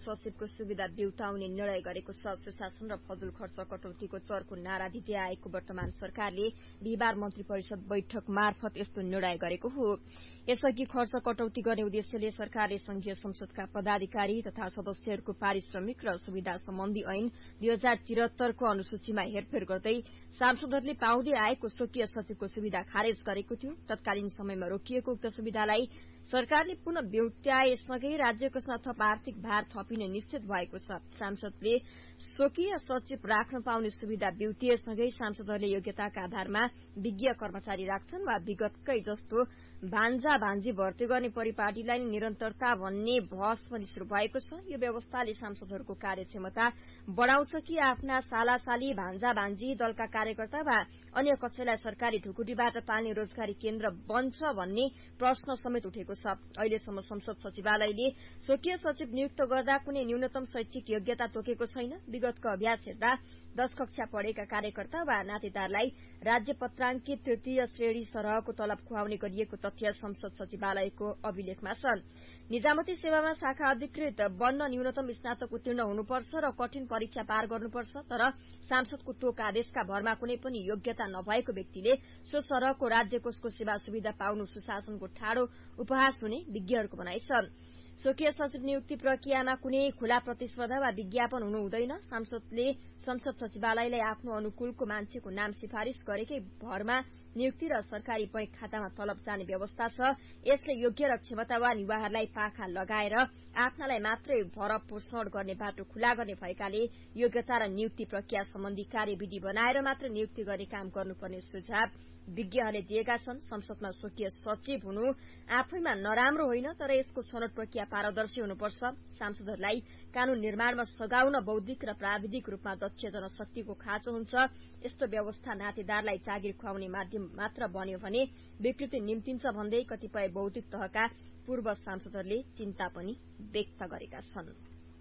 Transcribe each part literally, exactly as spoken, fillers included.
सचिवको सुविधा बिउताउने निर्णय गरेको छ। सुशासन र फजुल खर्च कटौतीको चरको नारा दिँदै आएको वर्तमान सरकारले बिहिबार मन्त्री परिषद बैठक मार्फत यस्तो निर्णय गरेको हो। यसअघि खर्च कटौती गर्ने उद्देश्यले सरकारले संघीय संसदका पदाधिकारी तथा सदस्यहरूको पारिश्रमिक र सुविधा सम्बन्धी ऐन दुई हजार त्रिहत्तरको अनुसूचीमा हेरफेर गर्दै सांसदहरूले पाउँदै आएको स्वकीय सचिवको सुविधा खारेज गरेको थियो। तत्कालीन समयमा रोकिएको उक्त सुविधालाई सरकारले पुनः बिउत्याएसँगै राज्य कोषमा थप आर्थिक भार थपिने निश्चित भएको छ। सांसदले स्वकीय सचिव राख्न पाउने सुविधा बिउतिएसँगै सांसदहरूले योग्यताका आधारमा विज्ञ कर्मचारी राख्छन् वा विगतकै जस्तो भान्जा भान्जी भर्ती गर्ने परिपाटीलाई निरन्तरता भन्ने बहस पनि शुरू भएको छ। यो व्यवस्थाले सांसदहरूको कार्यक्षमता बढ़ाउँछ कि आफ्ना सालासाली भान्जा भान्जी दलका कार्यकर्ता वा अन्य कसैलाई सरकारी ढुकुटीबाट पाल्ने रोजगारी केन्द्र बन्छ भन्ने प्रश्न समेत उठेको छ। अहिलेसम्म संसद सचिवालयले स्वकीय सचिव नियुक्त गर्दा कुनै न्यूनतम शैक्षिक योग्यता तोकेको छैन। विगतको अभ्यास हेर्दा दश कक्षा पढेका कार्यकर्ता वा नातेदारलाई राज्य पत्राङ्कित तृतीय श्रेणी सरहको तलब खुवाउने गरिएको तथ्य संसद सचिवालयको अभिलेखमा छ। निजामती सेवामा शाखा अधिकृत बन्न न्यूनतम स्नातक उत्तीर्ण हुनुपर्छ र कठिन परीक्षा पार गर्नुपर्छ। तर सांसदको तोक आदेशका भरमा कुनै पनि योग्यता नभएको व्यक्तिले सो सरहको राज्य कोषको सेवा सुविधा पाउनु सुशासनको ठाडो उपहास हुने विज्ञहरूको भनाइ छ। स्वकीय सचिव नियुक्ति प्रक्रियामा कुनै खुला प्रतिस्पर्धा वा विज्ञापन हुनु हुँदैन। सांसदले संसद सचिवालयलाई आफ्नो अनुकूलको मान्छेको नाम सिफारिश गरेकै भरमा नियुक्ति र सरकारी बैंक खातामा तलब जाने व्यवस्था छ। यसले योग्य र क्षमतावान युवाहरूलाई पाखा लगाएर आफ्नालाई मात्रै भरपोषण गर्ने बाटो खुला गर्ने भएकाले योग्यता र नियुक्ति प्रक्रिया सम्बन्धी कार्यविधि बनाएर मात्र नियुक्ति गर्ने काम गर्नुपर्ने सुझाव विज्ञहरूले दिएका छन्। संसदमा स्वकीय सचिव हुनु आफैमा नराम्रो होइन, तर यसको छनौट प्रक्रिया पारदर्शी हुनुपर्छ। सांसदहरूलाई कानून निर्माणमा सघाउन बौद्धिक र प्राविधिक रूपमा दक्ष जनशक्तिको खाँचो हुन्छ। यस्तो व्यवस्था नातेदारलाई जागिर खुवाउने माध्यम मात्र बन्यो भने विकृति निम्तिन्छ भन्दै कतिपय बौद्धिक तहका पूर्व सांसदहरूले चिन्ता पनि व्यक्त गरेका छन्।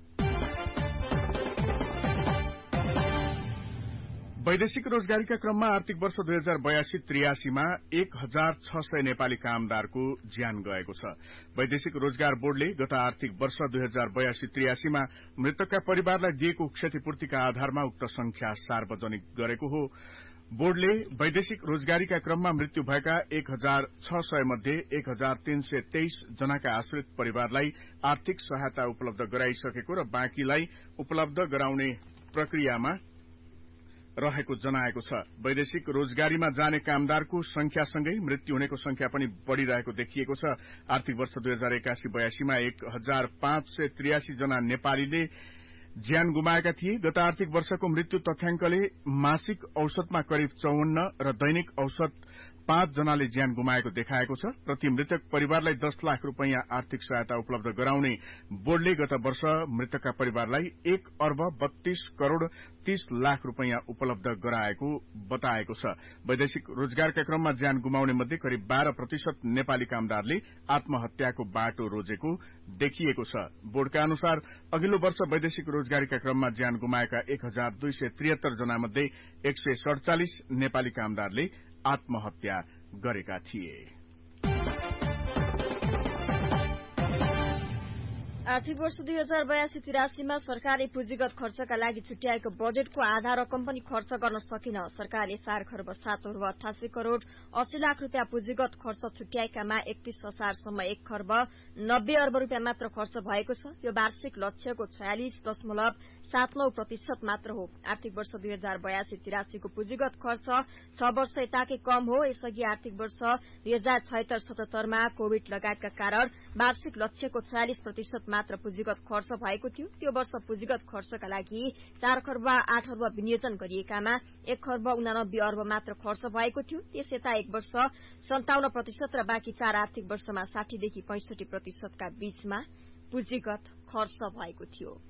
वैदेशिक रोजगारीका क्रममा आर्थिक वर्ष दुई हजार बयासी त्रियासीमा एक हजार छ सय नेपाली कामदारको ज्यान गएको छ। वैदेशिक रोजगार बोर्डले गत आर्थिक वर्ष दुई हजार बयासी त्रियासीमा मृतकका परिवारलाई दिएको क्षतिपूर्तिका आधारमा उक्त संख्या सार्वजनिक गरेको हो। बोर्डले वैदेशिक रोजगारीका क्रममा मृत्यु भएका एक हजार छ सय मध्ये एक हजार तीन सय तेइस जनाका आश्रित परिवारलाई आर्थिक सहायता उपलब्ध गराइसकेको र बाँकीलाई उपलब्ध गराउने प्रक्रियामा रहेको जनाएको छ। वैदेशिक रोजगारीमा जाने कामदारको संख्यासँगै मृत्यु हुनेको संख्या पनि बढ़िरहेको देखिएको छ। आर्थिक वर्ष दुई हजार एकासी बयासीमा एक हजार पाँच सय त्रियासी जना नेपालीले ज्यान गुमाएका थिए। गत आर्थिक वर्षको मृत्यु तथ्याङ्कले मासिक औसतमा करिब चौवन्न र दैनिक औसत पाँच जनाले ज्यान गुमाएको देखाएको छ। प्रति मृतक परिवारलाई दस लाख रूपियाँ आर्थिक सहायता उपलब्ध गराउने बोर्डले गत वर्ष मृतकका परिवारलाई एक अर्ब बत्तीस करोड़ तीस लाख रूपियाँ उपलब्ध गराएको बताएको छ। वैदेशिक रोजगारका क्रममा ज्यान गुमाउने मध्ये करिब बाह्र प्रतिशत नेपाली कामदारले आत्महत्याको बाटो रोजेको देखिएको छ। बोर्डका अनुसार अघिल्लो वर्ष वैदेशिक रोजगारीका क्रममा ज्यान गुमाएका एक हजार दुई सय त्रिहत्तर जना मध्ये एक सय सड़चालिस नेपाली कामदारले आत्महत्या गरेका थिए। आर्थिक वर्ष दुई हजार बयासी तिरासीमा सरकारले पुँजीगत खर्चका लागि छुट्याएको बजेटको आधा रकम पनि खर्च गर्न सकिन। सरकारले चार खर्ब सात अर्ब अठासी करोड़ अस्सी लाख रूपियाँ पुँजीगत खर्च छुट्याएकामा एकतीस असारसम्म एक खर्ब नब्बे अर्ब रूपियाँ मात्र खर्च भएको छ। यो वार्षिक लक्ष्यको छयालिस दशमलव सात नौ प्रतिशत मात्र हो। आर्थिक वर्ष दुई हजार बयासी तिरासीको पुँजीगत खर्च छ वर्ष यताकै कम हो। यसअघि आर्थिक वर्ष दुई हजार छयत्तर सतहत्तरमा कोविड लगायतका कारण वार्षिक लक्ष्यको छयालिस प्रतिशत मात्र पुँजीगत खर्च भएको थियो। त्यो वर्ष पुँजीगत खर्चका लागि चार खर्ब आठ अर्ब विनियोजन गरिएकामा एक खर्ब उनानब्बे अर्ब मात्र खर्च भएको थियो। त्यस यता एक वर्ष सन्ताउन्न प्रतिशत र बाँकी चार आर्थिक वर्षमा साठीदेखि पैंसठी प्रतिशतका बीचमा पुँजीगत खर्च भएको थियो।